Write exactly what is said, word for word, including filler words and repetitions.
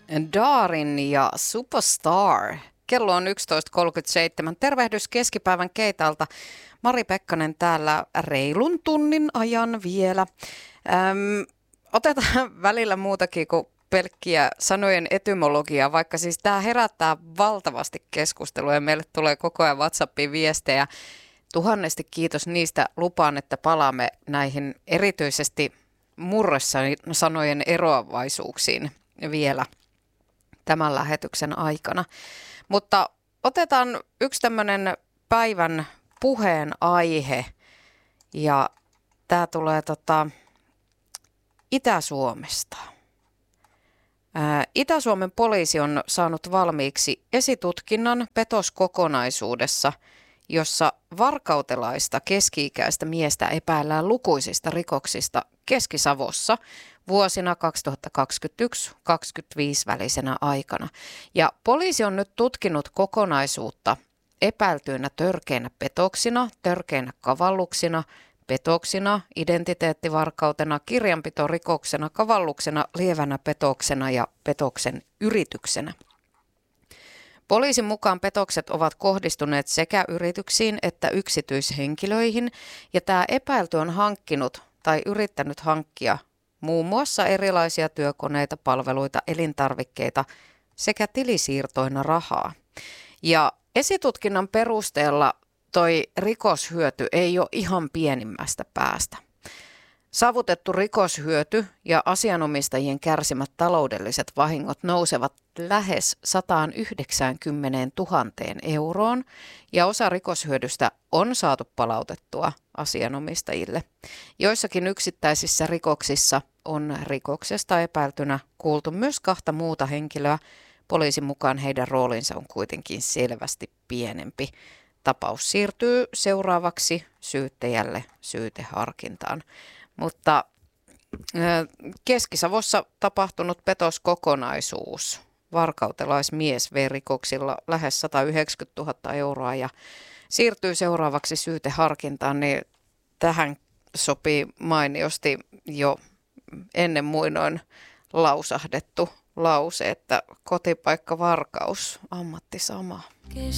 Darin ja Superstar. Kello on yksitoista kolmekymmentäseitsemän. Tervehdys keskipäivän Keitalta. Mari Pekkanen täällä reilun tunnin ajan vielä. Öm, otetaan välillä muutakin kuin pelkkiä sanojen etymologiaa, vaikka siis tämä herättää valtavasti keskustelua ja meille tulee koko ajan WhatsAppiin viestejä. Tuhannesti kiitos niistä. Lupaan, että palaamme näihin erityisesti murresanojen eroavaisuuksiin vielä tämän lähetyksen aikana. Mutta otetaan yksi tämmöinen päivän puheen aihe ja tämä tulee tota Itä-Suomesta. Ää, Itä-Suomen poliisi on saanut valmiiksi esitutkinnan petoskokonaisuudessa, jossa varkautelaista keski-ikäistä miestä epäillään lukuisista rikoksista Keski-Savossa vuosina kaksituhattakaksikymmentäyksi kaksikymmentäviisi välisenä aikana. Ja poliisi on nyt tutkinut kokonaisuutta epäiltyinä törkeinä petoksina, törkeinä kavalluksina, petoksina, identiteettivarkautena, kirjanpitorikoksena, kavalluksena, lievänä petoksena ja petoksen yrityksenä. Poliisin mukaan petokset ovat kohdistuneet sekä yrityksiin että yksityishenkilöihin, ja tämä epäilty on hankkinut tai yrittänyt hankkia muun muassa erilaisia työkoneita, palveluita, elintarvikkeita sekä tilisiirtoina rahaa. Ja esitutkinnan perusteella toi rikoshyöty ei ole ihan pienimmästä päästä. Saavutettu rikoshyöty ja asianomistajien kärsimät taloudelliset vahingot nousevat lähes sata yhdeksänkymmentätuhatta euroon ja osa rikoshyödystä on saatu palautettua asianomistajille. Joissakin yksittäisissä rikoksissa on rikoksesta epäiltynä kuultu myös kahta muuta henkilöä. Poliisin mukaan heidän roolinsa on kuitenkin selvästi pienempi. Tapaus siirtyy seuraavaksi syyttäjälle syyteharkintaan. Mutta Keski-Savossa tapahtunut petoskokonaisuus. Varkautelaismies vei rikoksilla lähes sata yhdeksänkymmentätuhatta euroa ja siirtyy seuraavaksi syyteharkintaan, niin tähän sopii mainiosti jo ennen muinoin lausahdettu lause, että kotipaikka Varkaus, ammatti sama.